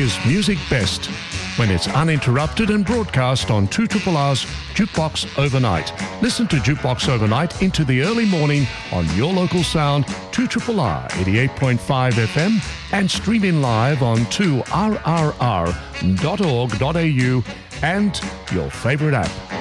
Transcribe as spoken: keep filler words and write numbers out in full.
Australia's music best when it's uninterrupted and broadcast on two R's Jukebox Overnight. Listen to Jukebox Overnight into the early morning on your local sound, two R R eighty-eight point five F M, and stream in live on two R R R dot org dot A U and your favourite app.